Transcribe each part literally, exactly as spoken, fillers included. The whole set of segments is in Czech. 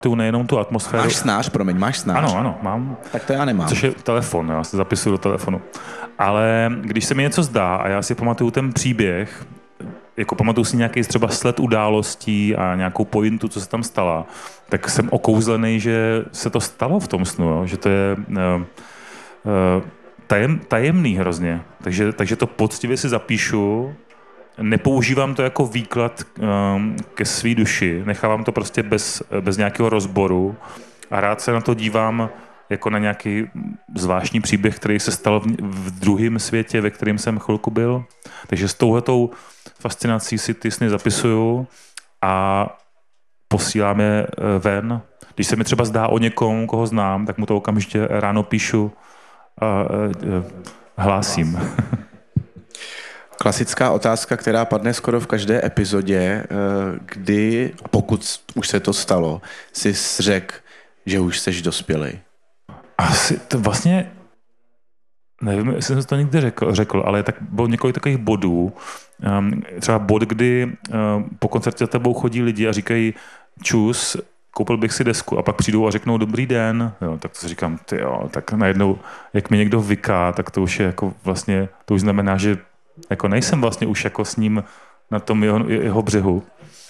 tu nejenom tu atmosféru. Máš snář, promiň, máš snář? Ano, ano, mám. Tak to já nemám. Což je telefon, já se zapisuju do telefonu. Ale když se mi něco zdá a já si pamatuju ten příběh, jako pamatuju si nějaký třeba sled událostí a nějakou pointu, co se tam stala, tak jsem okouzlený, že se to stalo v tom snu, jo? Že to je uh, uh, tajem, tajemný hrozně. Takže, takže to poctivě si zapíšu, nepoužívám to jako výklad um, ke svý duši, nechávám to prostě bez, bez nějakého rozboru a rád se na to dívám jako na nějaký zvláštní příběh, který se stal v, v druhém světě, ve kterém jsem chvilku byl. Takže s touhletou fascinací si ty sny zapisuju a posílám je ven. Když se mi třeba zdá o někom, koho znám, tak mu to okamžitě ráno píšu a, a, a hlásím. Klasická otázka, která padne skoro v každé epizodě, kdy, pokud už se to stalo, jsi řekl, že už jsi dospělej. Asi to vlastně, nevím, jestli jsem to někdy řekl, řekl, ale tak bylo několik takových bodů. Um, třeba bod, kdy um, po koncertě za tebou chodí lidi a říkají čus, koupil bych si desku a pak přijdou a řeknou dobrý den. Jo, tak to si říkám, ty jo, tak najednou, jak mi někdo vyká, tak to už je jako vlastně, to už znamená, že jako nejsem vlastně už jako s ním na tom jeho, jeho břehu.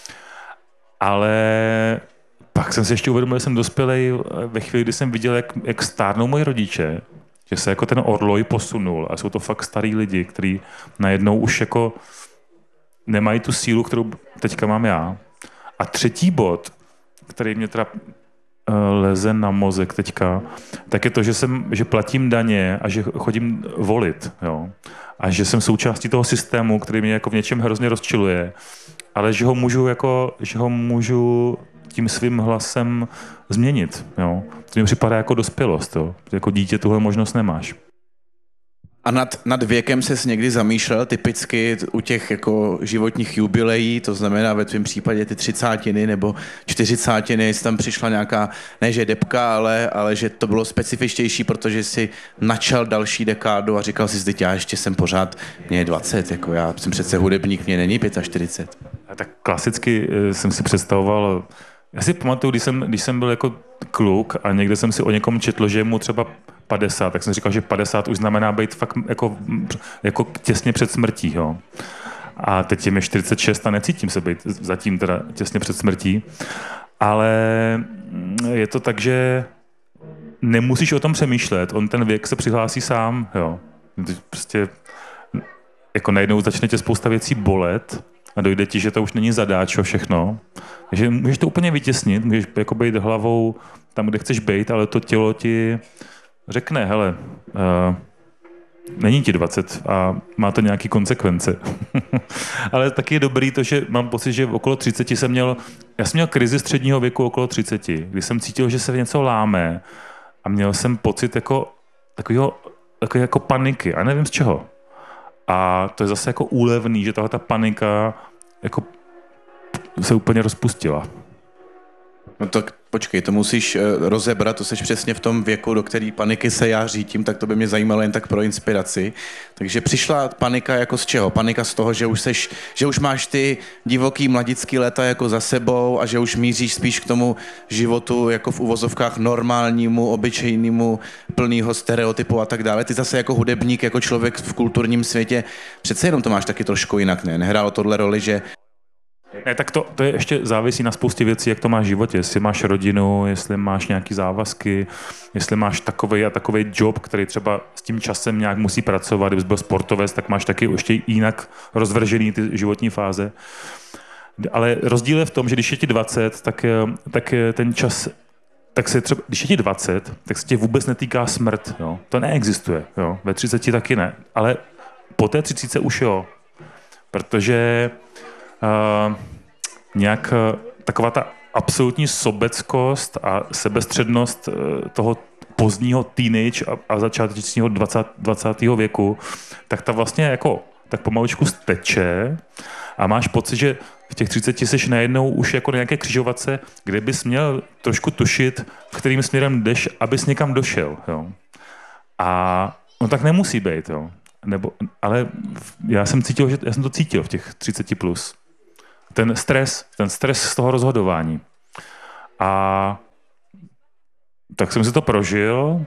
Ale pak jsem si ještě uvědomil, že jsem dospělej ve chvíli, kdy jsem viděl, jak, jak stárnou moji rodiče, že se jako ten orloj posunul a jsou to fakt starý lidi, kteří najednou už jako nemají tu sílu, kterou teďka mám já. A třetí bod, který mě teda uh, leze na mozek teďka, tak je to, že, jsem, že platím daně a že chodím volit. Jo? A že jsem součástí toho systému, který mě jako v něčem hrozně rozčiluje, ale že ho můžu, jako, že ho můžu tím svým hlasem změnit. Jo? To mi připadá jako dospělost. Jo? Jako dítě tuhle možnost nemáš. A nad, nad věkem ses někdy zamýšlel typicky u těch jako životních jubileí, to znamená ve tvém případě ty třicátiny nebo čtyřicátiny, jestli tam přišla nějaká, ne že debka, ale, ale že to bylo specifičtější, protože si načal další dekádu a říkal si, že já ještě jsem pořád, mě je dvacet, jako já jsem přece hudebník, mě není čtyřicet pět. A tak klasicky jsem si představoval, já si pamatuju, když jsem, když jsem byl jako kluk a někde jsem si o někom četl, že je mu třeba padesát, tak jsem říkal, že padesát už znamená být fakt jako, jako těsně před smrtí. Jo. A teď je mi čtyřicet šest a necítím se být zatím teda těsně před smrtí. Ale je to tak, že nemusíš o tom přemýšlet, on ten věk se přihlásí sám. Jo. Prostě jako najednou začne tě spousta věcí bolet a dojde ti, že to už není zadáčo všechno. Takže můžeš to úplně vytěsnit, můžeš jako být hlavou tam, kde chceš být, ale to tělo ti řekne, hele, uh, není ti dvacet a má to nějaké konsekvence. Ale taky je dobrý to, že mám pocit, že okolo třiceti jsem měl, já jsem měl krizi středního věku okolo třiceti, kdy jsem cítil, že se něco láme a měl jsem pocit jako takového, takového jako paniky a nevím z čeho. A to je zase jako úlevný, že tahle ta panika jako se úplně rozpustila. No tak počkej, to musíš uh, rozebrat, to seš přesně v tom věku, do který paniky se já řítím, tak to by mě zajímalo jen tak pro inspiraci. Takže přišla panika jako z čeho? Panika z toho, že už seš, že už máš ty divoký mladický léta jako za sebou a že už míříš spíš k tomu životu jako v uvozovkách normálnímu, obyčejnému, plnýho stereotypu a tak dále. Ty zase jako hudebník, jako člověk v kulturním světě, přece jenom to máš taky trošku jinak, ne? Nehrálo tohle roli, že Ne, tak to, to je ještě závisí na spoustě věcí, jak to máš v životě. Jestli máš rodinu, jestli máš nějaký závazky, jestli máš takovej a takovej job, který třeba s tím časem nějak musí pracovat, kdybys byl sportovec, tak máš taky ještě jinak rozvržený ty životní fáze. Ale rozdíl je v tom, že když je ti dvacet, tak, tak ten čas, tak se třeba, když je ti dvacet, tak se tě vůbec netýká smrt. Jo? To neexistuje. Jo? Ve třiceti taky ne. Ale po té třicítce už jo. Protože Uh, nějak uh, taková ta absolutní sobeckost a sebestřednost uh, toho pozdního teenage a, a začátečního dvacátého věku, tak ta vlastně jako tak pomaličku steče a máš pocit, že v těch třiceti seš najednou už jako nějaké křižovatce, kde bys měl trošku tušit, v kterým směrem jdeš, abys někam došel. Jo. A no tak nemusí být, jo. Nebo, ale já jsem cítil, že já jsem to cítil v těch třiceti plus. Ten stres, ten stres z toho rozhodování. A tak jsem si to prožil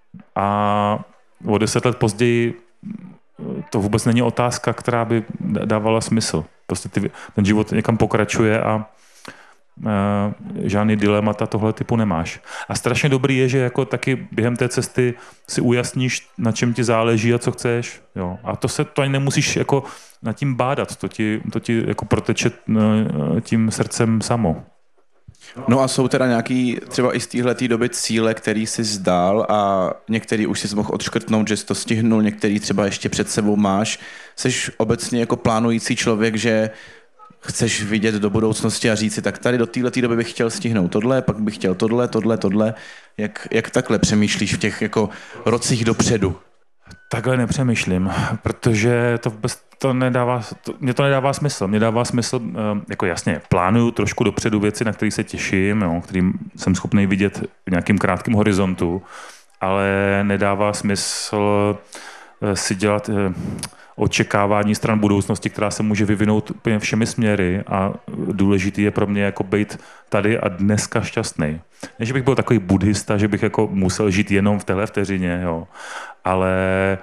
a o deset let později to vůbec není otázka, která by dávala smysl. Prostě ty, ten život někam pokračuje a Uh, žádný dilemata tohle typu nemáš. A strašně dobrý je, že jako taky během té cesty si ujasníš, na čem ti záleží a co chceš. Jo. A to se to ani nemusíš jako nad tím bádat, to ti, to ti jako proteče uh, tím srdcem samo. No a jsou teda nějaký třeba i z téhletý doby cíle, který jsi zdal a některý už jsi mohl odškrtnout, že jsi to stihnul, některý třeba ještě před sebou máš. Jsi obecně jako plánující člověk, že chceš vidět do budoucnosti a říct si, tak tady do této doby bych chtěl stihnout tohle, pak bych chtěl tohle, tohle, tohle. Jak, jak takhle přemýšlíš v těch jako rocích dopředu? Takhle nepřemýšlím, protože to vůbec to nedává, to, mě to nedává smysl. Mě dává smysl, jako jasně, plánuju trošku dopředu věci, na které se těším, jo, kterým jsem schopný vidět v nějakým krátkém horizontu, ale nedává smysl si dělat očekávání stran budoucnosti, která se může vyvinout úplně všemi směry a důležitý je pro mě jako být tady a dneska šťastný. Ne, že bych byl takový buddhista, že bych jako musel žít jenom v téhle vteřině, jo. Ale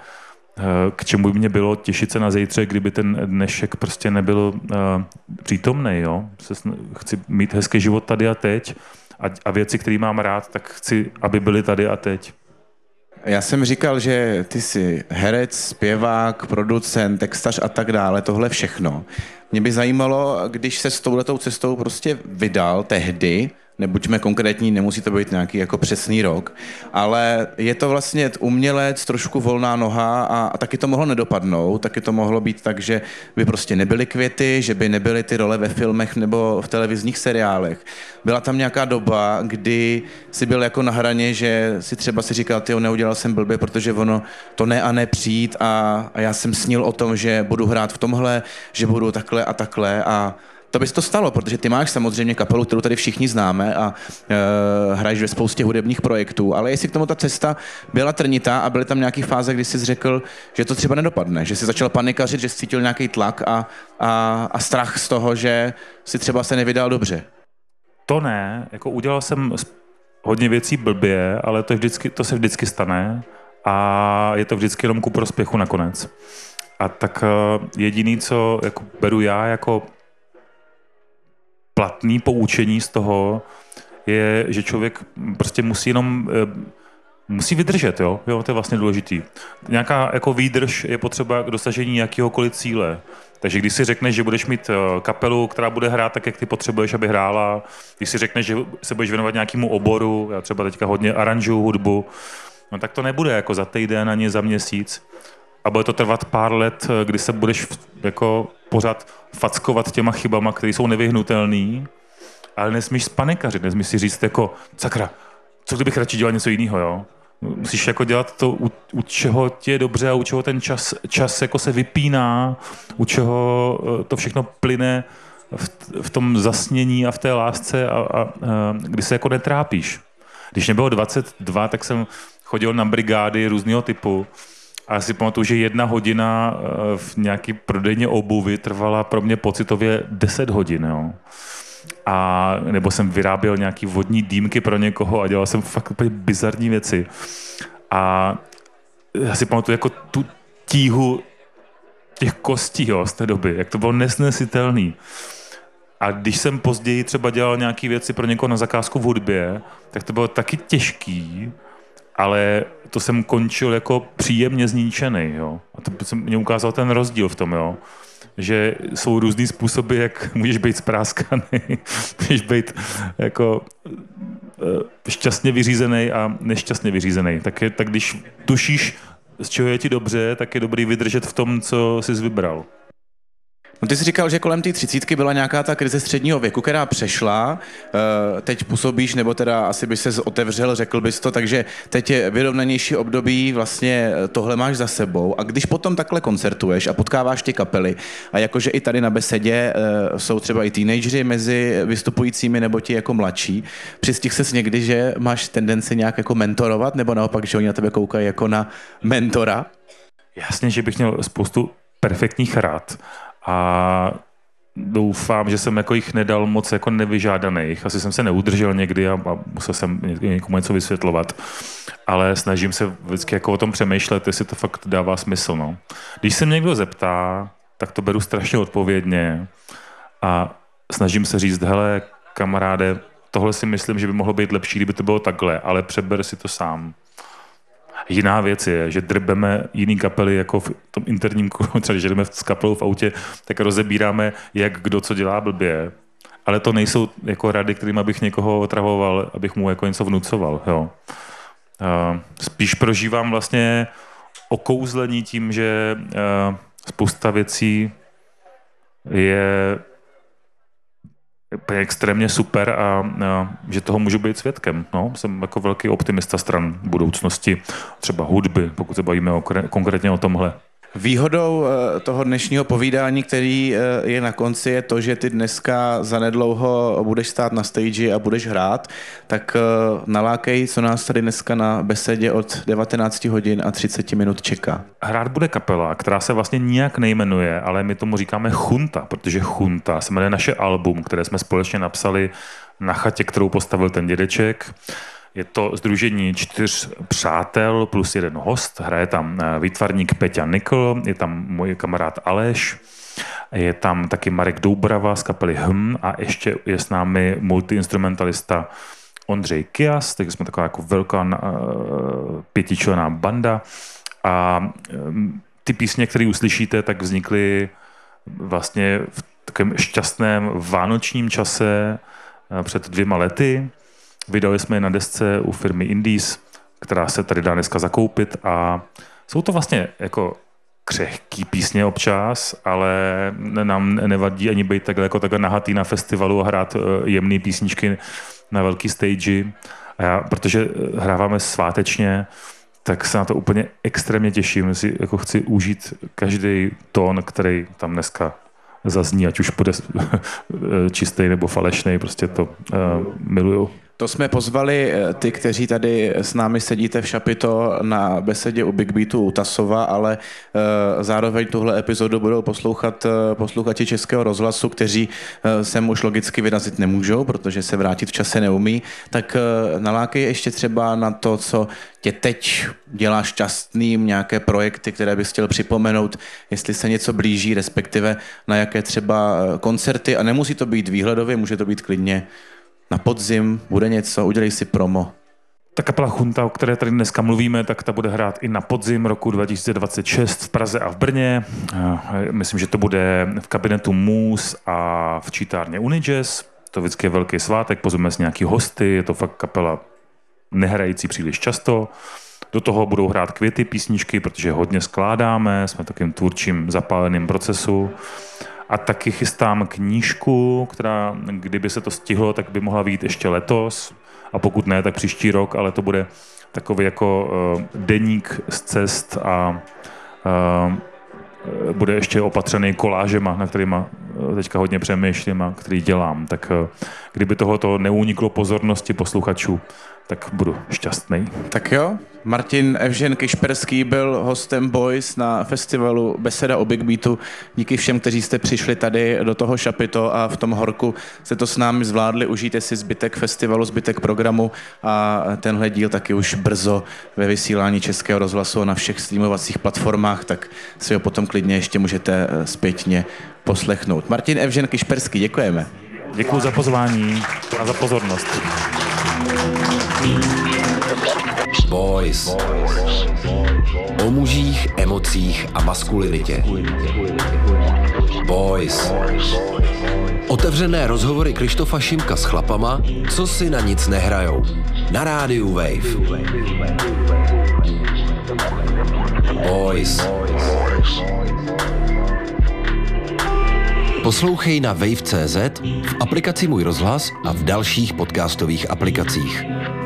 k čemu by mě bylo těšit se na zítřek, kdyby ten dnešek prostě nebyl uh, přítomný, jo. Chci mít hezký život tady a teď a, a věci, které mám rád, tak chci, aby byly tady a teď. Já jsem říkal, že ty jsi herec, zpěvák, producent, textař a tak dále, tohle všechno. Mě by zajímalo, když se s touhletou cestou prostě vydal tehdy, nebuďme konkrétní, nemusí to být nějaký jako přesný rok, ale je to vlastně umělec, trošku volná noha a, a taky to mohlo nedopadnout, taky to mohlo být tak, že by prostě nebyly květy, že by nebyly ty role ve filmech nebo v televizních seriálech. Byla tam nějaká doba, kdy jsi byl jako na hraně, že si třeba si říkal, tyjo, neudělal jsem blbě, protože ono to ne a ne přijít a, a já jsem snil o tom, že budu hrát v tomhle, že budu takhle a takhle a to by se to stalo, protože ty máš samozřejmě kapelu, kterou tady všichni známe a e, hraješ ve spoustě hudebních projektů, ale jestli k tomu ta cesta byla trnitá a byly tam nějaký fáze, kdy jsi řekl, že to třeba nedopadne, že jsi začal panikařit, že jsi cítil nějaký tlak a, a, a strach z toho, že si třeba se nevydal dobře. To ne, jako udělal jsem hodně věcí blbě, ale to, je vždycky, to se vždycky stane a je to vždycky jenom ku prospěchu nakonec. A tak jediný, co jako beru já jako platný poučení z toho je, že člověk prostě musí jenom musí vydržet, jo? Jo, to je vlastně důležitý. Nějaká jako výdrž je potřeba k dosažení jakýhokoliv cíle. Takže když si řekneš, že budeš mít kapelu, která bude hrát tak, jak ty potřebuješ, aby hrála, když si řekneš, že se budeš věnovat nějakému oboru, já třeba teďka hodně aranžuju hudbu, no tak to nebude jako za týden ani za měsíc. A bude to trvat pár let, kdy se budeš jako pořád fackovat těma chybama, které jsou nevyhnutelné, ale nesmíš spanikařit, nesmíš si říct jako, sakra, co kdybych radši dělal něco jiného, jo? Musíš jako dělat to, u, u čeho ti je dobře a u čeho ten čas, čas jako se vypíná, u čeho to všechno plyne v, v tom zasnění a v té lásce a, a, a kdy se jako netrápíš. Když mě bylo dvacet dva, tak jsem chodil na brigády různého typu a já si pamatuju, že jedna hodina v nějaký prodejně obuvy trvala pro mě pocitově deset hodin, jo. A nebo jsem vyráběl nějaký vodní dýmky pro někoho a dělal jsem fakt úplně bizarní věci. A já si pamatuju jako tu tíhu těch kostí, jo, z té doby, jak to bylo nesnesitelný. A když jsem později třeba dělal nějaké věci pro někoho na zakázku v hudbě, tak to bylo taky těžký, ale to jsem končil jako příjemně zničený, jo. A to jsem mě ukázal ten rozdíl v tom, jo. Že jsou různý způsoby, jak můžeš být spráskaný, můžeš být jako šťastně vyřízený a nešťastně vyřízený. Tak, je, tak když tušíš, z čeho je ti dobře, tak je dobrý vydržet v tom, co jsi vybral. No ty jsi říkal, že kolem té třicítky byla nějaká ta krize středního věku, která přešla. Teď působíš, nebo teda asi bys se otevřel, řekl bys to, takže teď je vyrovnanější období, vlastně tohle máš za sebou. A když potom takhle koncertuješ a potkáváš ty kapely, a jakože i tady na besedě jsou třeba i teenageři mezi vystupujícími nebo ti jako mladší, přistihl ses někdy, že máš tendenci nějak jako mentorovat, nebo naopak, že oni na tebe koukají jako na mentora? Jasně, že bych měl spoustu perfektních rád. A doufám, že jsem jako jich nedal moc jako nevyžádaných. Asi jsem se neudržel někdy a, a musel jsem někomu něco vysvětlovat. Ale snažím se vždycky jako o tom přemýšlet, jestli to fakt dává smysl. No. Když se mě někdo zeptá, tak to beru strašně odpovědně a snažím se říct, hele, kamaráde, tohle si myslím, že by mohlo být lepší, kdyby to bylo takhle, ale přeber si to sám. Jiná věc je, že drbeme jiný kapely jako v tom interním kruhu, třeba když jdeme s kapelou v autě, tak rozebíráme, jak kdo co dělá blbě. Ale to nejsou jako rady, kterým bych někoho otravoval, abych mu jako něco vnucoval. Jo. Spíš prožívám vlastně okouzlení tím, že spousta věcí je extrémně super a, a že toho můžu být svědkem. No, jsem jako velký optimista stran budoucnosti, třeba hudby, pokud se bavíme o, konkrétně o tomhle. Výhodou toho dnešního povídání, který je na konci, je to, že ty dneska zanedlouho budeš stát na stage a budeš hrát, tak nalákej, co nás tady dneska na besedě od devatenáct hodin a třicet minut čeká. Hrát bude kapela, která se vlastně nijak nejmenuje, ale my tomu říkáme Chunta, protože Chunta se jmenuje naše album, které jsme společně napsali na chatě, kterou postavil ten dědeček. Je to sdružení čtyř přátel plus jeden host. Hraje tam výtvarník Peťa Nikl, je tam můj kamarád Aleš, je tam taky Marek Doubrava z kapely Hm a ještě je s námi multiinstrumentalista Ondřej Kias, takže jsme taková jako velká pětičlenná banda. A ty písně, které uslyšíte, tak vznikly vlastně v takovém šťastném vánočním čase před dvěma lety. Vydali jsme je na desce u firmy Indies, která se tady dá dneska zakoupit a jsou to vlastně jako křehký písně občas, ale nám nevadí ani být takhle, jako takhle nahatý na festivalu a hrát jemné písničky na velký stage. A já, protože hráváme svátečně, tak se na to úplně extrémně těším. Si jako chci užít každý tón, který tam dneska zazní, ať už bude čistý nebo falešný, prostě to uh, miluju. To jsme pozvali ty, kteří tady s námi sedíte v Šapito na besedě u Big Beatu u Tasova, ale uh, zároveň tuhle epizodu budou poslouchat uh, posluchači Českého rozhlasu, kteří uh, sem už logicky vyrazit nemůžou, protože se vrátit v čase neumí. Tak uh, nalákej ještě třeba na to, co tě teď dělá šťastným, nějaké projekty, které bys chtěl připomenout, jestli se něco blíží, respektive na jaké třeba koncerty, a nemusí to být výhledově, může to být klidně na podzim, bude něco, udělej si promo. Ta kapela Chunta, o které tady dneska mluvíme, tak ta bude hrát i na podzim roku dva tisíce dvacet šest v Praze a v Brně. Myslím, že to bude v kabinetu Mus a v čítárně Unijazz. To vždycky je velký svátek, pozveme si nějaký hosty, je to fakt kapela nehrající příliš často. Do toho budou hrát Květy písničky, protože hodně skládáme, jsme v takovým tvůrčím zapáleným procesu. A taky chystám knížku, která, kdyby se to stihlo, tak by mohla vyjít ještě letos. A pokud ne, tak příští rok, ale to bude takový jako uh, deník z cest a uh, bude ještě opatřený kolážema, na kterýma teďka hodně přemýšlím a který dělám. Tak uh, kdyby tohoto neuniklo pozornosti posluchačů, tak budu šťastný. Tak jo, Martin Evžen Kyšperský byl hostem Boys na festivalu Beseda o Big Beatu. Díky všem, kteří jste přišli tady do toho Šapito a v tom horku se to s námi zvládli. Užijte si zbytek festivalu, zbytek programu a tenhle díl taky už brzo ve vysílání Českého rozhlasu na všech streamovacích platformách, tak si ho potom klidně ještě můžete zpětně poslechnout. Martin Evžen Kyšperský, děkujeme. Děkuji za pozvání a za pozornost. Boys. O mužích, emocích a maskulinitě. Boys. Otevřené rozhovory Krištofa Šimka s chlapama, co si na nic nehrajou. Na rádiu Wave. Boys. Poslouchej na wave tečka cé zet, v aplikaci Můj rozhlas a v dalších podcastových aplikacích.